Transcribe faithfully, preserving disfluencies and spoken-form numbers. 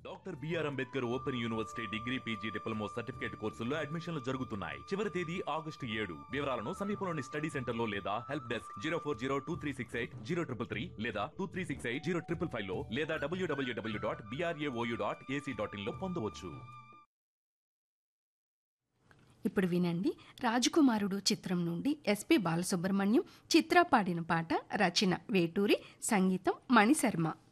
Doctor BR Ambedkar open university degree PG diploma certificate కోర్సుల్లో అడ్మిషన్లు జరుగుతున్నాయి. చివరి తేదీ ఆగస్టు ఏడు. వివరాలను సమీపంలోని స్టడీ సెంటర్ లో లేదా help desk zero four zero two three six eight zero triple three లేదా two three six eight zero triple five లో లేదా డబ్ల్యూడబ్ల్యూడబ్ల్యూ dot BRAOU dot AC dot in లో పొందవచ్చు. ఇప్పుడు వినండి, రాజకుమారుడు చిత్రం నుండి ఎస్పి బాలసుబ్రహ్మణ్యం చిత్ర పాడిన పాట. రచన వేటూరి, సంగీతం మణిశర్మ.